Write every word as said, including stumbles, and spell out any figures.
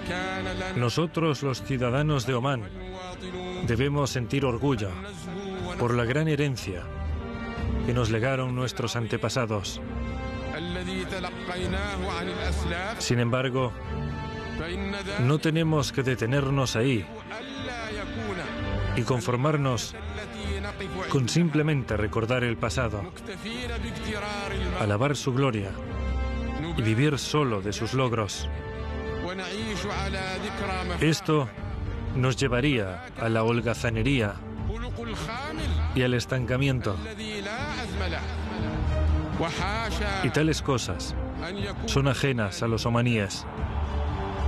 Nosotros, los ciudadanos de Omán, debemos sentir orgullo por la gran herencia que nos legaron nuestros antepasados. Sin embargo, no tenemos que detenernos ahí y conformarnos con simplemente recordar el pasado, alabar su gloria y vivir solo de sus logros. Esto nos llevaría a la holgazanería y al estancamiento. Y tales cosas son ajenas a los omaníes.